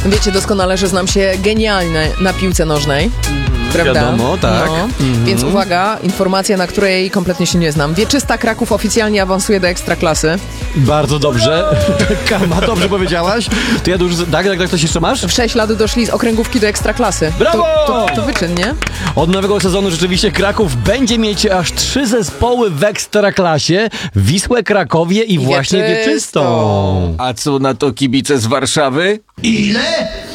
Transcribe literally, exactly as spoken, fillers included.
Wiecie doskonale, że znam się genialnie na piłce nożnej. Prawda? Wiadomo, tak. No. Mhm. Więc uwaga, informacja, na której kompletnie się nie znam. Wieczysta Kraków oficjalnie awansuje do Ekstraklasy. Bardzo dobrze. Karma, dobrze powiedziałaś. To ja dużo... Tak, tak, tak, coś jeszcze masz? W sześć lat doszli z okręgówki do Ekstraklasy. Brawo! To, to, to wyczyn, nie? Od nowego sezonu rzeczywiście Kraków będzie mieć aż trzy zespoły w Ekstraklasie. Wisłę Krakowie i, I właśnie Wieczystą. Wieczystą. A co na to kibice z Warszawy? Ile?